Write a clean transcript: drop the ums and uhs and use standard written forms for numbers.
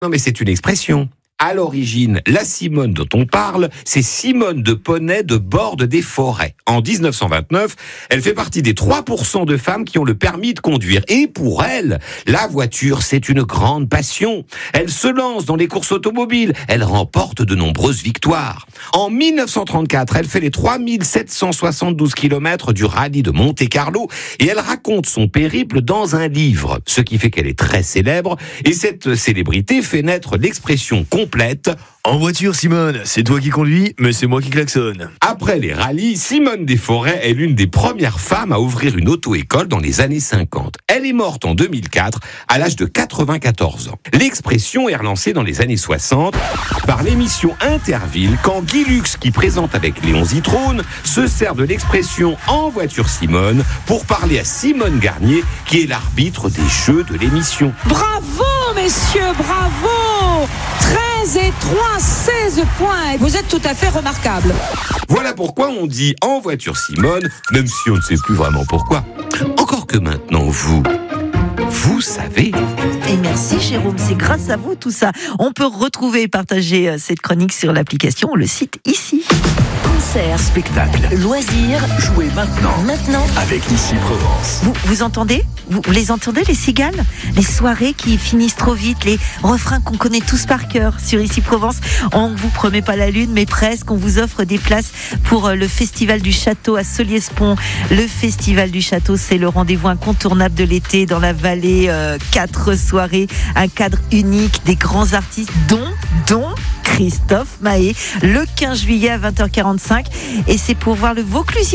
Non mais c'est une expression. À l'origine, la Simone dont on parle, c'est Simone de Poney de Bordes des Forêts. En 1929, elle fait partie des 3% de femmes qui ont le permis de conduire. Et pour elle, la voiture, c'est une grande passion. Elle se lance dans les courses automobiles. Elle remporte de nombreuses victoires. En 1934, elle fait les 3772 km du rallye de Monte-Carlo et elle raconte son périple dans un livre, ce qui fait qu'elle est très célèbre. Et cette célébrité fait naître l'expression complète. En voiture, Simone, c'est toi qui conduis, mais c'est moi qui klaxonne. Après les rallyes, Simone des Forêts est l'une des premières femmes à ouvrir une auto-école dans les années 50. Elle est morte en 2004, à l'âge de 94 ans. L'expression est relancée dans les années 60 par l'émission Interville, quand Guy Lux, qui présente avec Léon Zitrone, se sert de l'expression « En voiture Simone » pour parler à Simone Garnier, qui est l'arbitre des jeux de l'émission. Bravo, messieurs, bravo! 13 et 3, 16 points. Vous êtes tout à fait remarquable. Voilà pourquoi on dit « En voiture Simone », même si on ne sait plus vraiment pourquoi. Encore que maintenant, vous savez. Et merci Jérôme, c'est grâce à vous tout ça. On peut retrouver et partager cette chronique sur l'application, on le cite ici. Concerts, spectacles, loisirs, jouez maintenant avec Ici Provence. Vous entendez vous les entendez, les cigales? Les soirées qui finissent trop vite, les refrains qu'on connaît tous par cœur sur Ici Provence. On ne vous promet pas la lune, mais presque. On vous offre des places pour le Festival du Château à Solliès-Pont. Le Festival du Château, c'est le rendez-vous incontournable de l'été dans la vallée. 4 soirées, un cadre unique, des grands artistes, dont Christophe Mahé, le 15 juillet à 20h45. Et c'est pour voir le Vauclusier